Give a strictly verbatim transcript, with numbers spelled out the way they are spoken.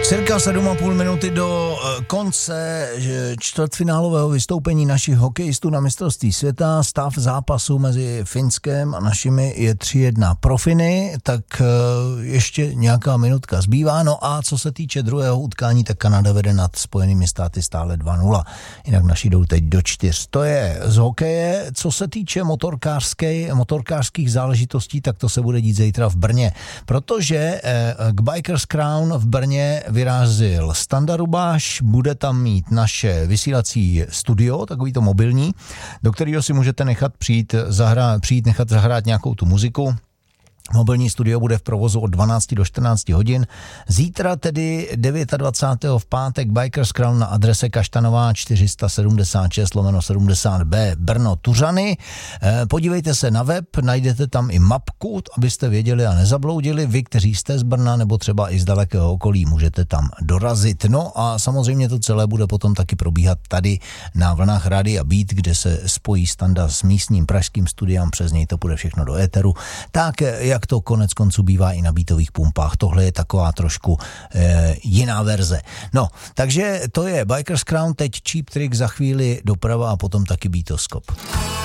Cirka sedm a půl minuty do konce čtvrtfinálového vystoupení našich hokejistů na mistrovství světa. Stav zápasu mezi Finskem a našimi je tři jedna pro Finy, tak ještě nějaká minutka zbývá. No a co se týče druhého utkání, tak Kanada vede nad Spojenými státy stále dva nula. Jinak naši jdou teď do čtyř. To je z hokeje. Co se týče motorkářské, motorkářských záležitostí, tak to se bude dít zítra v Brně, protože k Bikers Crown v Brně vyrazil Standa Rubáš, bude tam mít naše vysílací studio, takový to mobilní, do kterého si můžete nechat přijít, zahrát, přijít nechat zahrát nějakou tu muziku. Mobilní studio bude v provozu od dvanácti do čtrnácti hodin. Zítra tedy dvacátého devátého v pátek Bikers Crown na adrese Kaštanová čtyři set sedmdesát šest lomeno sedmdesát B Brno Tuřany. Podívejte se na web, najdete tam i mapku, abyste věděli a nezabloudili. Vy, kteří jste z Brna nebo třeba i z dalekého okolí, můžete tam dorazit. No a samozřejmě to celé bude potom taky probíhat tady na vlnách Rádia Beat, kde se spojí Standa s místním pražským studiem, přes něj to bude všechno do éteru. Tak jak to konec konců bývá i na beatových pumpách. Tohle je taková trošku e, jiná verze. No, takže to je Bikers Crown, teď Cheap Trick, za chvíli doprava a potom taky beatoskop.